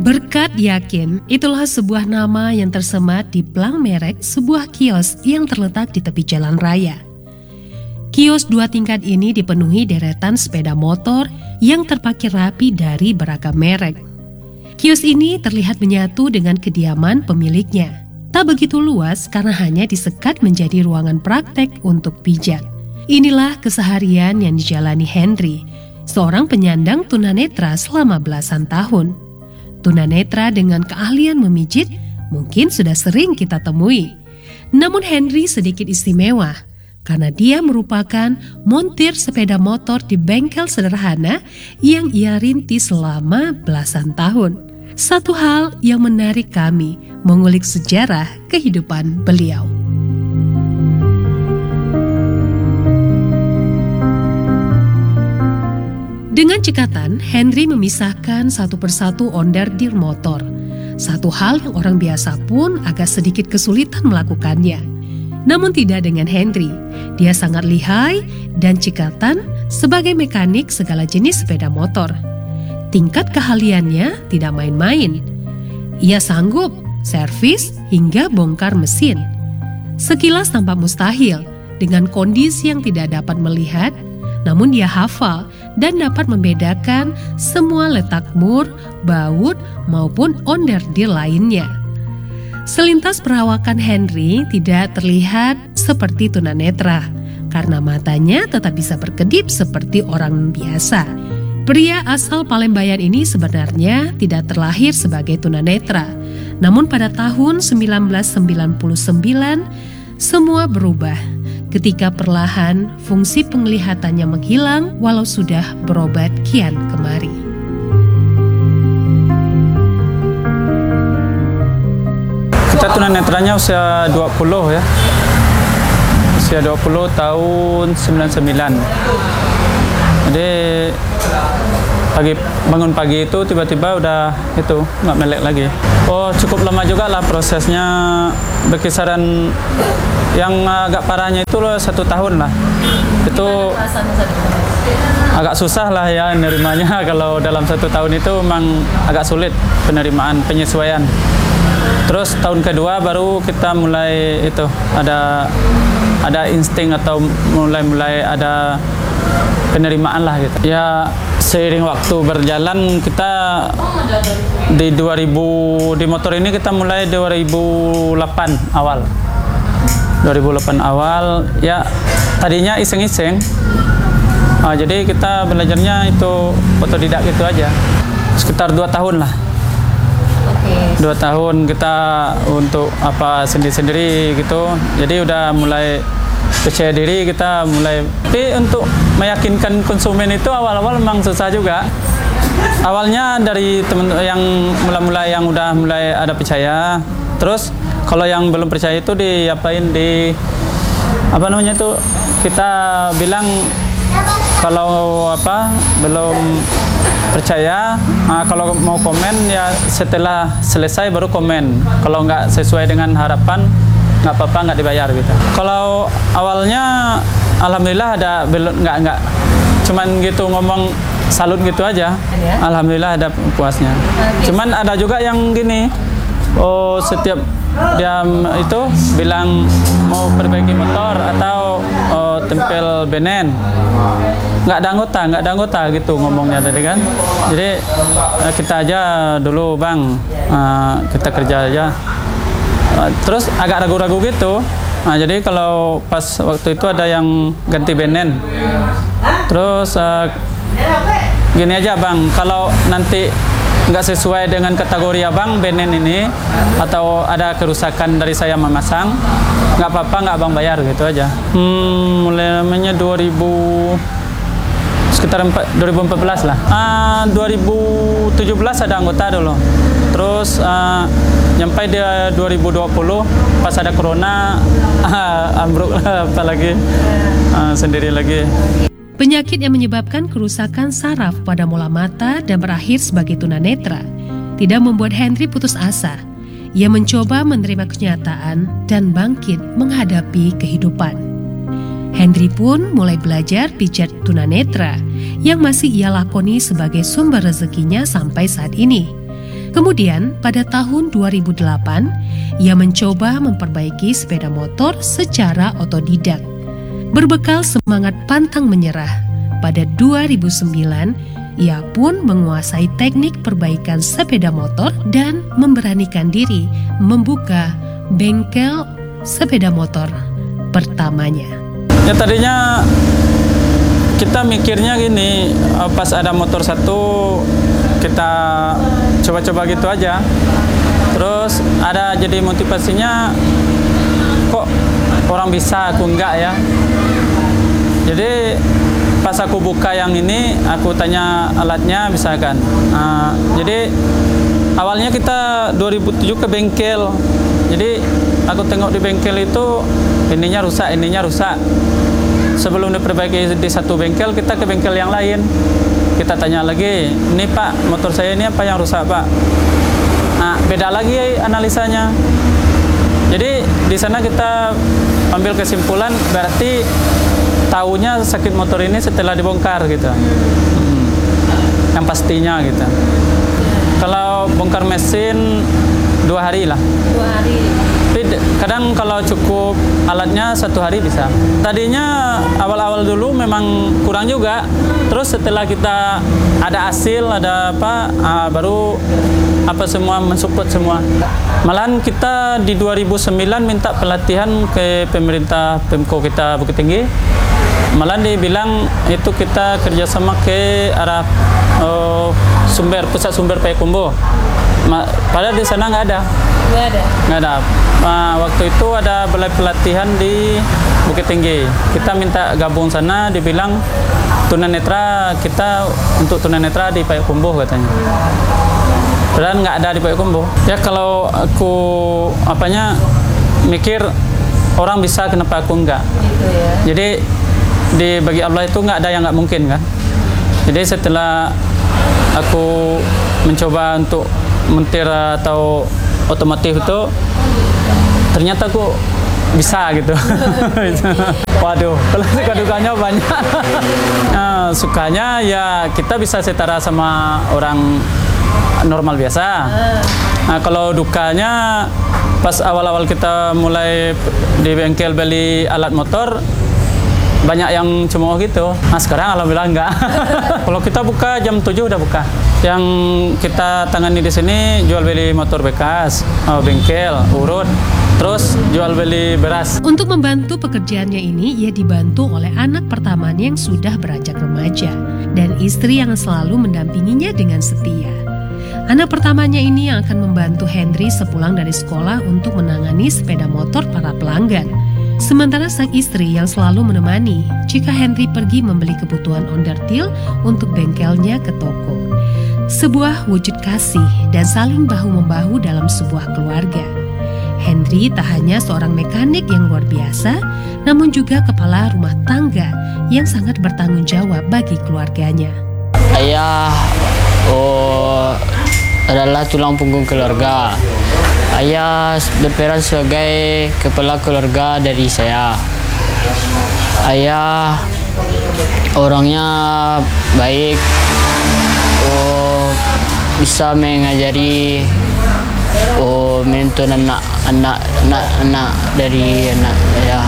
Berkat yakin, itulah sebuah nama yang tersemat di plang merek sebuah kios yang terletak di tepi jalan raya. Kios 2 tingkat ini dipenuhi deretan sepeda motor yang terparkir rapi dari beragam merek. Kios ini terlihat menyatu dengan kediaman pemiliknya. Tak begitu luas karena hanya disekat menjadi ruangan praktek untuk pijat. Inilah keseharian yang dijalani Henry, seorang penyandang tunanetra selama belasan tahun. Tunanetra dengan keahlian memijit mungkin sudah sering kita temui. Namun Henry sedikit istimewa karena dia merupakan montir sepeda motor di bengkel sederhana yang ia rintis selama belasan tahun. Satu hal yang menarik kami mengulik sejarah kehidupan beliau. Dengan cekatan, Henry memisahkan satu persatu onderdil motor. Satu hal yang orang biasa pun agak sedikit kesulitan melakukannya. Namun tidak dengan Henry. Dia sangat lihai dan cekatan sebagai mekanik segala jenis sepeda motor. Tingkat keahliannya tidak main-main. Ia sanggup servis hingga bongkar mesin. Sekilas tampak mustahil dengan kondisi yang tidak dapat melihat, namun dia hafal dan dapat membedakan semua letak mur, baut, maupun onderdil lainnya. Selintas perawakan Henry tidak terlihat seperti tunanetra, karena matanya tetap bisa berkedip seperti orang biasa. Pria asal Palembayan ini sebenarnya tidak terlahir sebagai tunanetra, namun pada tahun 1999, semua berubah. Ketika perlahan fungsi penglihatannya menghilang walau sudah berobat kian kemari. Kita tunanetranya usia 20 ya. Usia 20 tahun 99. Jadi bangun pagi itu tiba-tiba udah itu nggak melek lagi. Oh, cukup lama juga lah prosesnya, berkisaran yang agak parahnya itu 1 tahun lah. Itu agak susah lah ya nerimanya. Kalau dalam 1 tahun itu memang agak sulit penerimaan, penyesuaian. Terus tahun kedua baru kita mulai itu ada insting atau mulai ada penerimaan lah gitu. Ya seiring waktu berjalan kita di motor ini kita mulai 2008 awal. 2008 awal ya tadinya iseng-iseng. Jadi kita belajarnya itu otodidak gitu aja. Sekitar 2 tahun lah. 2 tahun kita untuk sendiri-sendiri gitu. Jadi udah mulai percaya diri, kita mulai. Tapi untuk meyakinkan konsumen itu awal-awal memang susah juga. Awalnya dari teman yang yang udah mulai ada percaya. Terus kalau yang belum percaya itu kita bilang kalau belum percaya, kalau mau komen ya setelah selesai baru komen. Kalau nggak sesuai dengan harapan nggak apa-apa, nggak dibayar gitu. Kalau awalnya alhamdulillah nggak cuman gitu ngomong salut gitu aja. Alhamdulillah ada puasnya. Cuman ada juga yang gini, setiap dia itu bilang mau perbaiki motor atau tempel benen, nggak ada anggota gitu ngomongnya tadi kan. Jadi kita aja dulu bang, kita kerja aja. Terus agak ragu-ragu gitu. Jadi kalau pas waktu itu ada yang ganti benen, terus gini aja bang, kalau nanti nggak sesuai dengan kategori abang benen ini atau ada kerusakan dari saya memasang, nggak apa-apa, nggak abang bayar gitu aja. Mulai namanya sekitar 2014 lah. 2017 ada anggota dulu. Terus sampai dia 2020 pas ada corona ambruk lah, apalagi sendiri lagi. Penyakit yang menyebabkan kerusakan saraf pada bola mata dan berakhir sebagai tunanetra tidak membuat Henry putus asa. Ia mencoba menerima kenyataan dan bangkit menghadapi kehidupan. Henry pun mulai belajar pijat tunanetra yang masih ia lakoni sebagai sumber rezekinya sampai saat ini. Kemudian pada tahun 2008, ia mencoba memperbaiki sepeda motor secara otodidak. Berbekal semangat pantang menyerah, pada 2009, ia pun menguasai teknik perbaikan sepeda motor dan memberanikan diri membuka bengkel sepeda motor pertamanya. Ya tadinya kita mikirnya gini, pas ada motor satu kita coba-coba gitu aja. Terus ada jadi motivasinya, kok orang bisa aku enggak ya. Jadi pas aku buka yang ini, aku tanya alatnya bisa kan. Jadi awalnya kita 2007 ke bengkel. Jadi aku tengok di bengkel itu ininya rusak. Sebelum diperbaiki di satu bengkel, kita ke bengkel yang lain. Kita tanya lagi, ini Pak, motor saya ini apa yang rusak Pak? Nah, beda lagi analisanya. Jadi di sana kita ambil kesimpulan, berarti taunya sakit motor ini setelah dibongkar gitu. Yang pastinya gitu. Kalau bongkar mesin 2 hari lah. 2 hari. Tapi kadang kalau cukup alatnya 1 hari bisa. Tadinya awal-awal dulu memang kurang juga. Terus setelah kita ada hasil, ada apa, baru apa semua mensupport semua. Malahan kita di 2009 minta pelatihan ke pemerintah Pemko kita Bukit Tinggi. Malahan dibilang itu kita kerjasama ke arah pusat sumber Payakumbuh. Padahal di sana nggak ada. Nggak ada. Waktu itu ada balai pelatihan di Bukit Tinggi. Kita minta gabung sana, dibilang tunanetra, kita untuk tunanetra di Payakumbuh katanya. Padahal nggak ada di Payakumbuh. Ya kalau aku mikir orang bisa, kenapa aku enggak? Gitu ya. Jadi bagi Allah itu nggak ada yang nggak mungkin kan. Jadi setelah aku mencoba untuk mentir atau otomotif itu, ternyata aku bisa gitu. Waduh, kalau suka-dukanya banyak. Nah, sukanya ya kita bisa setara sama orang normal biasa. Nah, kalau dukanya pas awal-awal kita mulai di bengkel beli alat motor, banyak yang cemooh gitu. Nah sekarang alhamdulillah enggak. Kalau kita buka jam 7 udah buka. Yang kita tangani di sini jual beli motor bekas, bengkel, urut, terus jual beli beras. Untuk membantu pekerjaannya ini, ia dibantu oleh anak pertamanya yang sudah beranjak remaja dan istri yang selalu mendampinginya dengan setia. Anak pertamanya ini yang akan membantu Henry sepulang dari sekolah untuk menangani sepeda motor para pelanggan. Sementara sang istri yang selalu menemani jika Henry pergi membeli kebutuhan onderdil untuk bengkelnya ke toko. Sebuah wujud kasih dan saling bahu-membahu dalam sebuah keluarga. Henry tak hanya seorang mekanik yang luar biasa, namun juga kepala rumah tangga yang sangat bertanggung jawab bagi keluarganya. Ayah adalah tulang punggung keluarga. Ayah berperan sebagai kepala keluarga dari saya. Ayah orangnya baik, bisa mengajari, mentor anak dari anak ayah.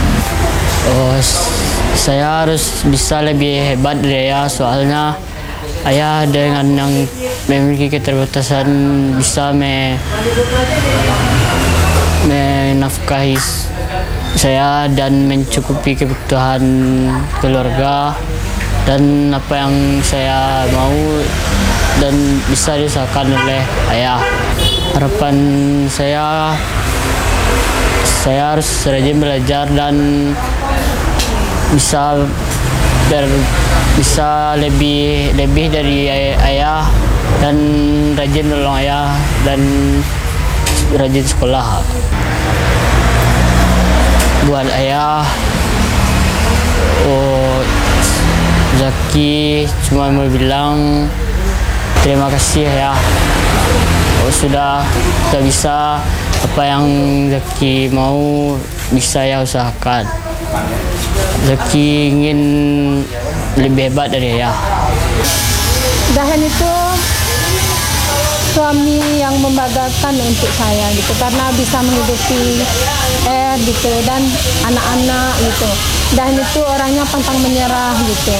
Saya harus bisa lebih hebat dari ayah, soalnya ayah dengan yang memiliki keterbatasan bisa menafkahi saya dan mencukupi kebutuhan keluarga dan apa yang saya mau dan bisa dirasakan oleh ayah. Harapan saya harus rajin belajar dan bisa lebih dari ayah dan rajin nolong ayah dan rajin sekolah. Buat ayah, Zaki cuma mau bilang terima kasih ya. Sudah bisa apa yang Zaki mau bisa ya usahakan. Zaki ingin lebih hebat dari ayah. Dahen itu suami yang membanggakan untuk saya gitu, karena bisa menghidupi gitu dan anak-anak gitu. Dan itu orangnya pantang menyerah gitu.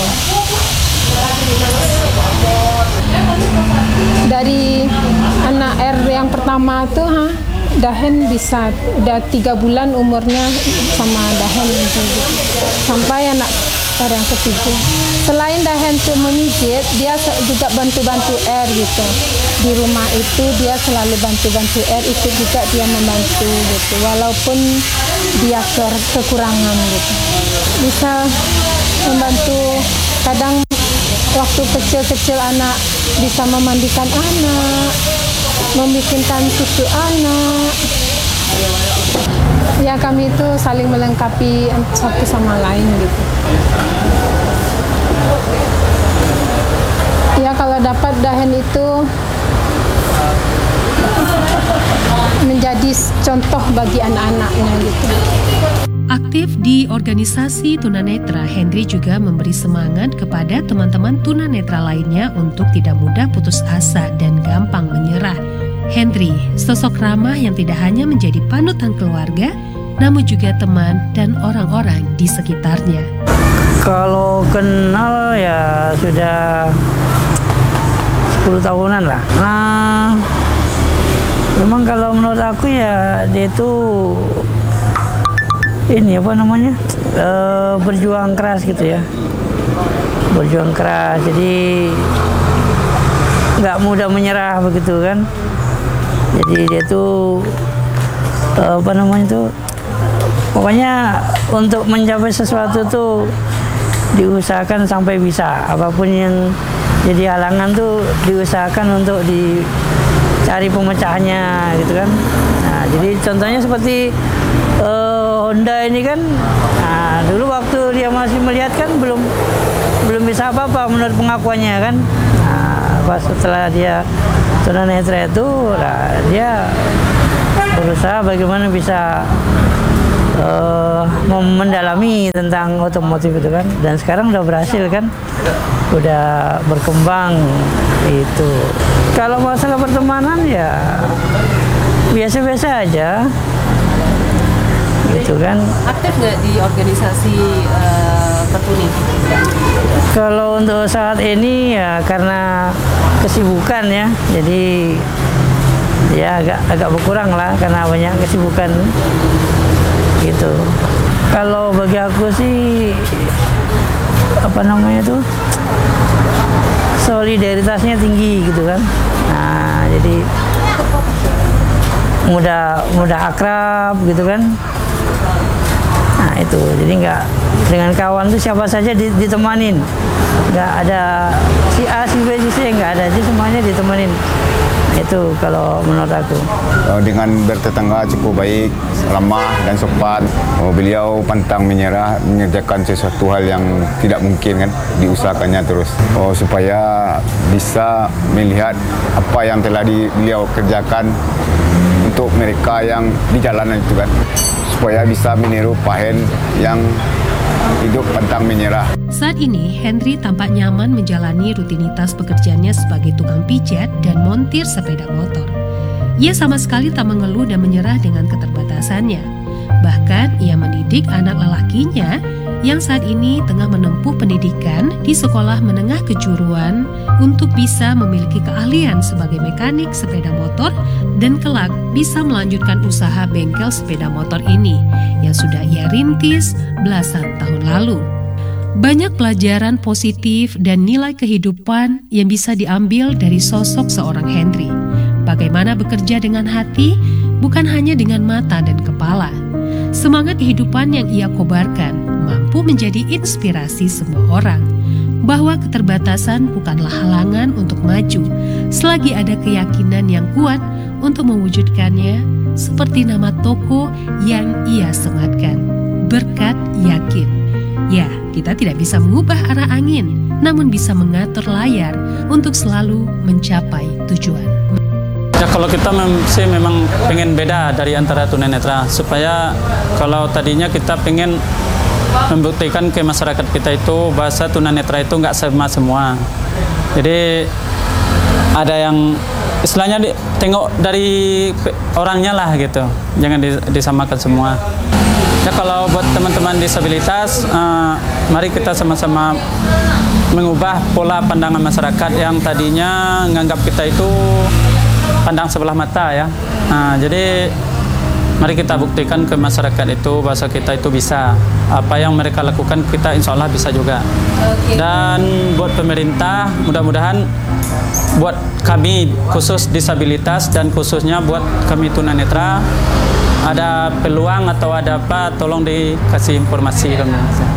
Dari anak yang pertama tuh Dahen bisa udah 3 bulan umurnya sama Dahen gitu. Sampai anak yang ketiga. Selain Dahen tuh memijit, dia juga bantu-bantu gitu. Di rumah itu dia selalu bantu-bantu ikut juga dia membantu gitu. Walaupun dia kekurangan gitu. Bisa membantu, kadang waktu kecil-kecil anak bisa memandikan anak, membikinkan susu anak. Ya kami itu saling melengkapi satu sama lain gitu. Ya kalau dapat Dahen itu menjadi contoh bagi anak-anaknya gitu. Aktif di organisasi tunanetra, Henry juga memberi semangat kepada teman-teman tunanetra lainnya untuk tidak mudah putus asa dan gampang menyerah. Henry, sosok ramah yang tidak hanya menjadi panutan keluarga, namun juga teman dan orang-orang di sekitarnya. Kalau kenal ya sudah 10 tahunan lah. Memang kalau menurut aku ya dia itu berjuang keras gitu ya. Berjuang keras, jadi nggak mudah menyerah begitu kan. Jadi dia tuh pokoknya untuk mencapai sesuatu tuh diusahakan sampai bisa. Apapun yang jadi halangan tuh diusahakan untuk dicari pemecahannya gitu kan. Nah, jadi contohnya seperti Honda ini kan, dulu waktu dia masih melihat kan belum bisa apa-apa menurut pengakuannya kan. Pas setelah dia tunanetra itu, dia berusaha bagaimana bisa mendalami tentang otomotif itu kan, dan sekarang udah berhasil kan, udah berkembang itu. Kalau masalah pertemanan ya biasa-biasa aja gitu kan. Aktif nggak di organisasi Pertuni? Kalau untuk saat ini ya karena kesibukan ya, jadi ya agak berkurang lah karena banyak kesibukan gitu. Kalau bagi aku sih solidaritasnya tinggi gitu kan. Nah, jadi mudah akrab gitu kan. Nah itu, jadi nggak dengan kawan tuh siapa saja ditemanin, nggak ada si A, si B, si C, nggak ada, jadi semuanya ditemanin. Itu kalau menurut aku. Dengan bertetangga cukup baik, lemah dan sopan. Beliau pantang menyerah, mengerjakan sesuatu hal yang tidak mungkin kan, diusahakannya terus. Supaya bisa melihat apa yang telah beliau kerjakan untuk mereka yang di jalanan itu kan. Supaya bisa meniru Pak Hen yang hidup pantang menyerah. Saat ini, Henry tampak nyaman menjalani rutinitas pekerjaannya sebagai tukang pijat dan montir sepeda motor. Ia sama sekali tak mengeluh dan menyerah dengan keterbatasannya. Bahkan, ia mendidik anak lelakinya yang saat ini tengah menempuh pendidikan di sekolah menengah kejuruan untuk bisa memiliki keahlian sebagai mekanik sepeda motor dan kelak bisa melanjutkan usaha bengkel sepeda motor ini yang sudah ia rintis belasan tahun lalu. Banyak pelajaran positif dan nilai kehidupan yang bisa diambil dari sosok seorang Henry. Bagaimana bekerja dengan hati, bukan hanya dengan mata dan kepala. Semangat kehidupan yang ia kobarkan mampu menjadi inspirasi semua orang. Bahwa keterbatasan bukanlah halangan untuk maju, selagi ada keyakinan yang kuat untuk mewujudkannya, seperti nama toko yang ia sematkan, Berkat Yakin. Ya, kita tidak bisa mengubah arah angin, namun bisa mengatur layar untuk selalu mencapai tujuan. Ya kalau kita memang pengen beda dari antara tunanetra, supaya kalau tadinya kita pengen membuktikan ke masyarakat kita itu bahasa tunanetra itu nggak sama semua. Jadi ada yang istilahnya tengok dari orangnya lah gitu, jangan disamakan semua. Ya kalau buat teman-teman disabilitas, mari kita sama-sama mengubah pola pandangan masyarakat yang tadinya menganggap kita itu pandang sebelah mata ya. Jadi mari kita buktikan ke masyarakat itu bahwa kita itu bisa. Apa yang mereka lakukan kita insya Allah bisa juga. Dan buat pemerintah mudah-mudahan buat kami khusus disabilitas dan khususnya buat kami tunanetra ada peluang atau ada apa tolong dikasih informasi kami.